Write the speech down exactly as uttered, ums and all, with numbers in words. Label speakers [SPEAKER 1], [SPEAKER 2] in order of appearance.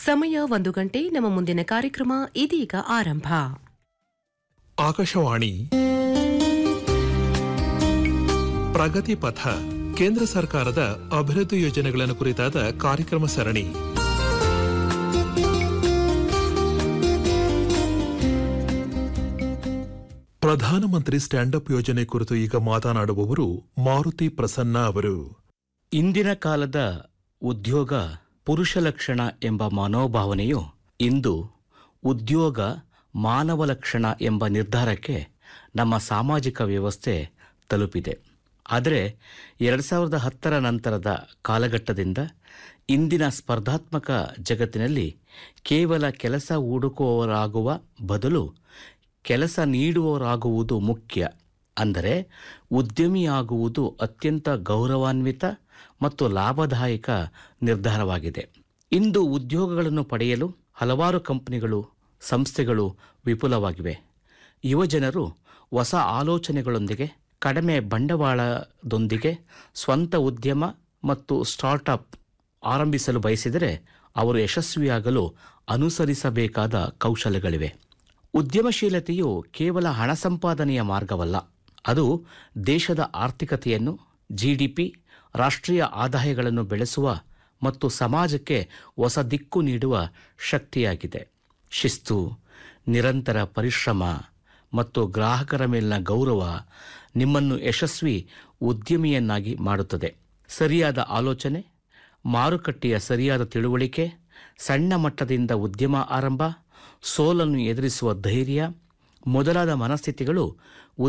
[SPEAKER 1] ಸಮಯ ಒಂದು ಗಂಟೆ. ನಮ್ಮ ಮುಂದಿನ ಕಾರ್ಯಕ್ರಮ ಇದೀಗ ಆರಂಭ.
[SPEAKER 2] ಆಕಾಶವಾಣಿ ಪ್ರಗತಿ ಪಥ, ಕೇಂದ್ರ ಸರ್ಕಾರದ ಅಭಿವೃದ್ಧಿ ಯೋಜನೆಗಳನ್ನು ಕುರಿತಾದ ಕಾರ್ಯಕ್ರಮ ಸರಣಿ. ಪ್ರಧಾನಮಂತ್ರಿ ಸ್ಟ್ಯಾಂಡ್ ಅಪ್ ಯೋಜನೆ ಕುರಿತು ಈಗ ಮಾತನಾಡುವವರು ಮಾರುತಿ ಪ್ರಸನ್ನ ಅವರು.
[SPEAKER 3] ಇಂದಿನ ಕಾಲದ ಉದ್ಯೋಗ ಪುರುಷ ಲಕ್ಷಣ ಎಂಬ ಮನೋಭಾವನೆಯು ಇಂದು ಉದ್ಯೋಗ ಮಾನವ ಲಕ್ಷಣ ಎಂಬ ನಿರ್ಧಾರಕ್ಕೆ ನಮ್ಮ ಸಾಮಾಜಿಕ ವ್ಯವಸ್ಥೆ ತಲುಪಿದೆ. ಆದರೆ ಎರಡು ಸಾವಿರದ ಹತ್ತರ ನಂತರದ ಕಾಲಘಟ್ಟದಿಂದ ಇಂದಿನ ಸ್ಪರ್ಧಾತ್ಮಕ ಜಗತ್ತಿನಲ್ಲಿ ಕೇವಲ ಕೆಲಸ ಹುಡುಕುವವರಾಗುವ ಬದಲು ಕೆಲಸ ನೀಡುವವರಾಗುವುದು ಮುಖ್ಯ. ಅಂದರೆ ಉದ್ಯಮಿಯಾಗುವುದು ಅತ್ಯಂತ ಗೌರವಾನ್ವಿತ ಮತ್ತು ಲಾಭದಾಯಕ ನಿರ್ಧಾರವಾಗಿದೆ. ಇಂದು ಉದ್ಯೋಗಗಳನ್ನು ಪಡೆಯಲು ಹಲವಾರು ಕಂಪನಿಗಳು, ಸಂಸ್ಥೆಗಳು ವಿಪುಲವಾಗಿವೆ. ಯುವಜನರು ಹೊಸ ಆಲೋಚನೆಗಳೊಂದಿಗೆ, ಕಡಿಮೆ ಬಂಡವಾಳದೊಂದಿಗೆ ಸ್ವಂತ ಉದ್ಯಮ ಮತ್ತು ಸ್ಟಾರ್ಟ್ಅಪ್ ಆರಂಭಿಸಲು ಬಯಸಿದರೆ ಅವರು ಯಶಸ್ವಿಯಾಗಲು ಅನುಸರಿಸಬೇಕಾದ ಕೌಶಲ್ಯಗಳಿವೆ. ಉದ್ಯಮಶೀಲತೆಯು ಕೇವಲ ಹಣ ಸಂಪಾದನೆಯ ಮಾರ್ಗವಲ್ಲ, ಅದು ದೇಶದ ಆರ್ಥಿಕತೆಯನ್ನು, ಜಿಡಿಪಿ, ರಾಷ್ಟ್ರೀಯ ಆದಾಯಗಳನ್ನು ಬೆಳೆಸುವ ಮತ್ತು ಸಮಾಜಕ್ಕೆ ಹೊಸ ದಿಕ್ಕು ನೀಡುವ ಶಕ್ತಿಯಾಗಿದೆ. ಶಿಸ್ತು, ನಿರಂತರ ಪರಿಶ್ರಮ ಮತ್ತು ಗ್ರಾಹಕರ ಮೇಲಿನ ಗೌರವ ನಿಮ್ಮನ್ನು ಯಶಸ್ವಿ ಉದ್ಯಮಿಯನ್ನಾಗಿ ಮಾಡುತ್ತದೆ. ಸರಿಯಾದ ಆಲೋಚನೆ, ಮಾರುಕಟ್ಟೆಯ ಸರಿಯಾದ ತಿಳುವಳಿಕೆ, ಸಣ್ಣ ಮಟ್ಟದಿಂದ ಉದ್ಯಮ ಆರಂಭ, ಸೋಲನ್ನು ಎದುರಿಸುವ ಧೈರ್ಯ ಮೊದಲಾದ ಮನಸ್ಥಿತಿಗಳು